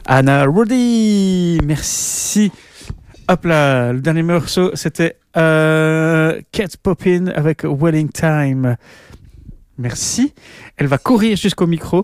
Anna Rudy, merci. Hop là, le dernier morceau, c'était Cat Poppin avec Wedding Time. Merci. Elle va courir jusqu'au micro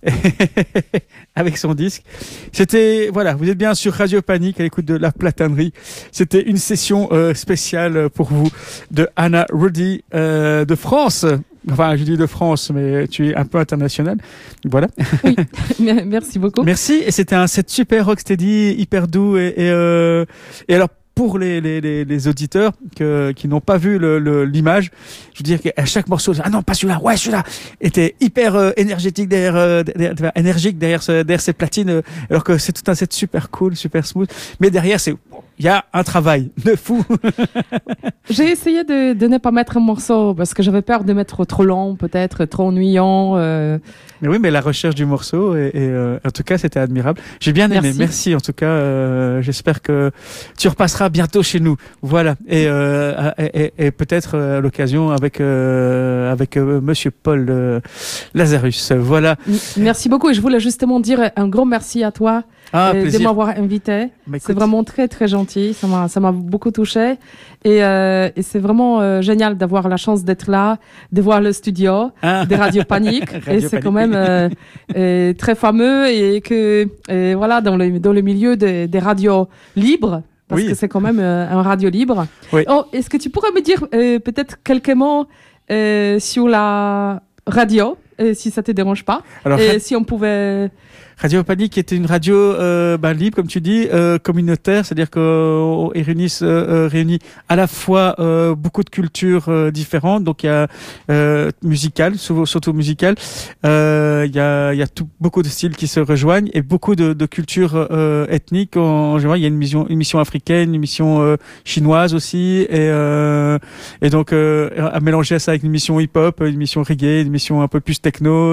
avec son disque. C'était, voilà, vous êtes bien sur Radio Panique à l'écoute de La Platanerie. C'était une session spéciale pour vous de Anna Rudy de France. Enfin, je dis de France, mais tu es un peu international. Voilà. Oui, merci beaucoup. Merci. Et c'était un set super rocksteady, hyper doux et alors, pour les auditeurs qui n'ont pas vu l'image, je veux dire qu'à chaque morceau, ah non, pas celui-là, ouais, celui-là, était hyper énergétique énergique derrière ces platines, alors que c'est tout un set super cool, super smooth. Mais derrière, il y a un travail de fou. J'ai essayé de ne pas mettre un morceau parce que j'avais peur de mettre trop long, peut-être trop ennuyant. Mais oui, mais la recherche du morceau et en tout cas, c'était admirable. J'ai bien aimé. Merci en tout cas. J'espère que tu repasseras bientôt chez nous. Voilà. Et peut-être à l'occasion avec Monsieur Paul Lazarus. Voilà. Merci beaucoup. Et je voulais justement dire un grand merci à toi de m'avoir invité. C'est vraiment très très gentil. Ça m'a beaucoup touché. Et c'est vraiment génial d'avoir la chance d'être là, de voir le studio de Radio Panique. Et c'est quand même très fameux et que voilà dans le milieu des radios libres. Parce que c'est quand même un radio libre. Oui. Oh, est-ce que tu pourrais me dire peut-être quelques mots sur la radio, si ça te dérange pas? Alors, si on pouvait... Radio Panique était une radio libre, comme tu dis, communautaire, c'est-à-dire qu'on réunit à la fois beaucoup de cultures différentes, donc il y a musicale, surtout musicale, il y a beaucoup de styles qui se rejoignent et beaucoup de cultures ethniques. En général, il y a une mission africaine, une mission chinoise aussi, et donc à mélanger ça avec une mission hip-hop, une mission reggae, une mission un peu plus techno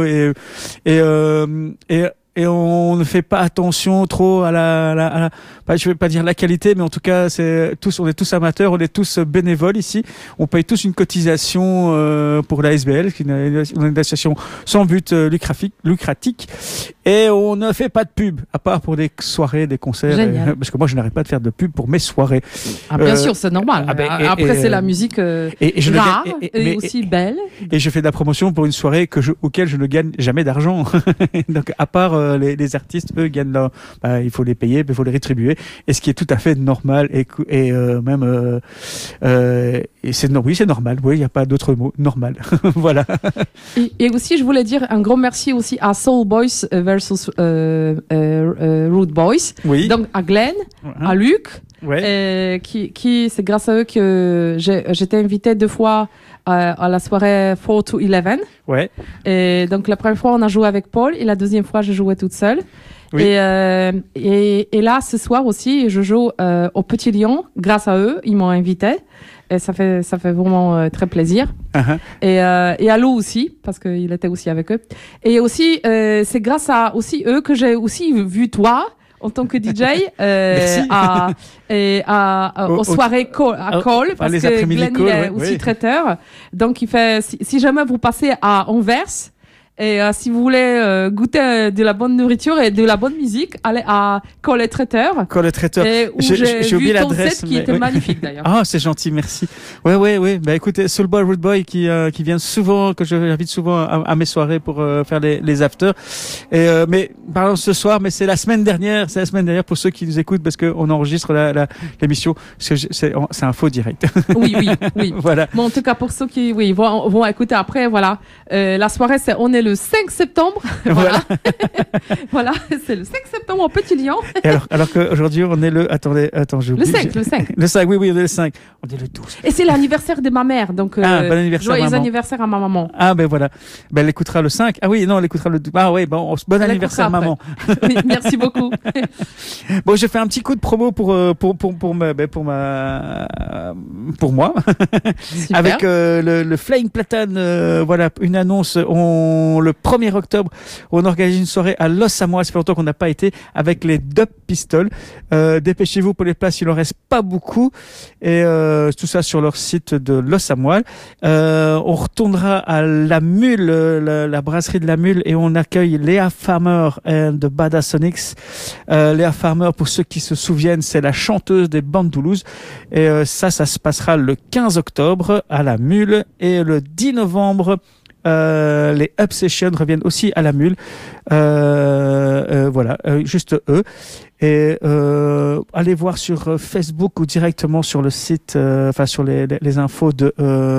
et on ne fait pas attention trop à je vais pas dire la qualité, mais en tout cas, on est tous amateurs, on est tous bénévoles ici. On paye tous une cotisation pour la SBL, qui est une association sans but lucratif. Et on ne fait pas de pub, à part pour des soirées, des concerts. Parce que moi, je n'arrive pas de faire de pub pour mes soirées. Ah, bien sûr, c'est normal. Après, c'est la musique rare et aussi belle. Et je fais de la promotion pour une soirée auquel je ne gagne jamais d'argent. Donc, à part les artistes, eux, gagnent il faut les payer, il faut les rétribuer. Et ce qui est tout à fait normal et même c'est normal. Oui, il n'y a pas d'autre mot. Normal. Voilà. Et aussi, je voulais dire un grand merci aussi à Soul Boys versus Rude Boys. Oui. Donc à Glenn, à Luc, qui c'est grâce à eux que j'étais invitée 2 fois à la soirée 4 to 11. Ouais. Et donc la première fois on a joué avec Paul et la deuxième fois je jouais toute seule. Oui. Et là ce soir aussi je joue au Petit Lion grâce à eux, ils m'ont invité et ça fait vraiment très plaisir. Uh-huh. Et à Lou aussi parce qu'il était aussi avec eux. Et aussi c'est grâce à aussi eux que j'ai aussi vu toi en tant que DJ aux soirées à Cole parce que Glenn il est aussi traiteur, donc il fait si jamais vous passez à Anvers et si vous voulez goûter de la bonne nourriture et de la bonne musique, allez à Cole Traiteur. Cole Traiteur. J'ai oublié l'adresse qui était magnifique d'ailleurs. Ah, c'est gentil, merci. Ouais. Bah écoutez, Soul Boy, Rude Boy qui vient souvent, que j'invite souvent à mes soirées pour faire les afters. Et mais pardon ce soir, mais c'est la semaine dernière pour ceux qui nous écoutent parce que on enregistre l'émission. C'est un faux direct. Oui. Voilà. Mais en tout cas pour ceux qui vont écouter après, voilà. La soirée on est le 5 septembre. Voilà. Voilà, c'est le 5 septembre au Petit Lion. Et alors qu'aujourd'hui, on est attends, j'oublie. Le 5. Le 5, oui, on est le 5. On est le 12. Et c'est l'anniversaire de ma mère, donc bon anniversaire, joyeux anniversaire à ma maman. Ah, ben voilà. Ben, elle écoutera le 5. Ah oui, non, elle écoutera le 12. Ah oui, bon anniversaire, maman. Oui, merci beaucoup. Bon, j'ai fait un petit coup de promo pour moi. Super. Avec le Flying Platane, voilà, une annonce. le 1er octobre, on organise une soirée à Los Samoa. Ça fait longtemps qu'on n'a pas été, avec les Dub Pistols. Dépêchez-vous pour les places, il en reste pas beaucoup. Et tout ça sur leur site de Los Samoa. On retournera à la Mule, la brasserie de la Mule, et on accueille Léa Farmer de Badasonics. Léa Farmer, pour ceux qui se souviennent, c'est la chanteuse des Bandoulouse. Et ça se passera le 15 octobre à la Mule, et le 10 novembre, les Obsessions reviennent aussi à la Mule. Voilà, juste eux. Et allez voir sur Facebook ou directement sur le site, sur les infos de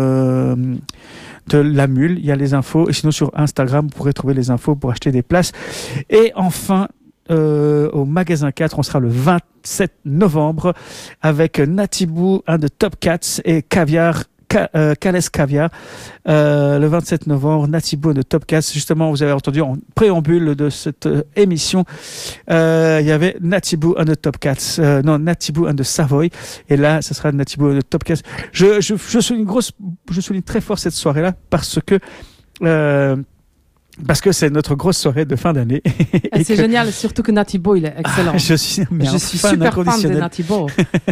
la Mule. Il y a les infos, et sinon sur Instagram, vous pourrez trouver les infos pour acheter des places. Et enfin, au magasin 4, on sera le 27 novembre avec Natibou, un de Top Cats, et Caviar, Calès Caviar. Le 27 novembre, Natibou de Top Cats. Justement, vous avez entendu en préambule de cette émission, il y avait Natibou and the Top Cats, Natibou and the Savoy, et là ce sera Natibou and the Top Cats. Je souligne très fort cette soirée-là parce que c'est notre grosse soirée de fin d'année. C'est génial, surtout que Natibou, il est excellent. Je suis super fan de Natibou.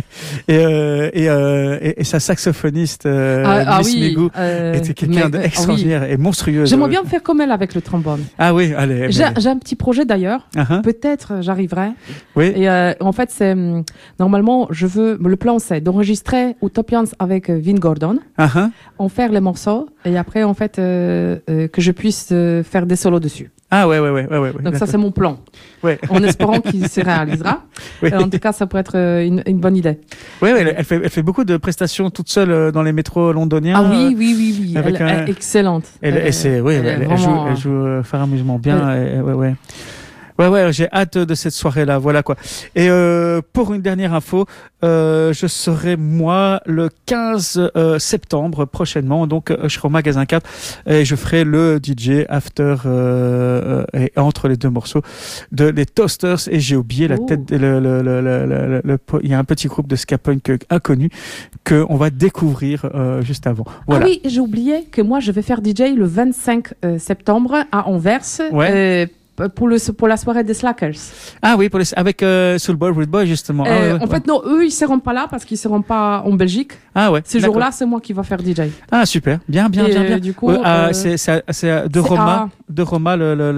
et sa saxophoniste, Miss Migou, était quelqu'un d'extraordinaire et monstrueux. J'aimerais bien faire comme elle avec le trombone. Ah oui, allez. J'ai un petit projet d'ailleurs. Peut-être j'arriverai. Oui. Et en fait, c'est normalement, le plan, c'est d'enregistrer Utopians avec Vin Gordon, en faire les morceaux, et après, en fait, que je puisse faire des solos dessus. Ah ouais. Donc ça, c'est mon plan. Ouais. En espérant qu'il se réalisera. Oui. En tout cas, ça pourrait être une bonne idée. Oui, elle fait beaucoup de prestations toute seule dans les métros londoniens. Ah oui. Elle est excellente. Elle joue faramuseusement bien. Ouais. Ouais, j'ai hâte de cette soirée-là, voilà quoi. Et pour une dernière info, je serai moi le 15 septembre prochainement, donc je serai au magasin 4 et je ferai le DJ after et entre les deux morceaux de les Toasters, et j'ai oublié la tête, il y a un petit groupe de ska punk inconnu que on va découvrir juste avant. Voilà. Ah oui, j'ai oublié que moi je vais faire DJ le 25 septembre à Anvers. Ouais. Pour la soirée des Slackers. Ah oui, avec Soulboy, Rude Boy justement. En fait, non, eux, ils seront pas là parce qu'ils seront pas en Belgique. Ah ouais. Ces jours-là, c'est moi qui va faire DJ. Ah super, bien. Du coup, c'est de Roma, le